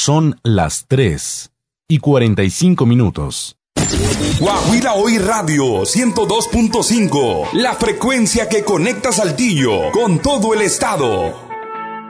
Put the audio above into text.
Son las 3:45. Guajira Hoy Radio 102.5, la frecuencia que conecta Saltillo con todo el estado.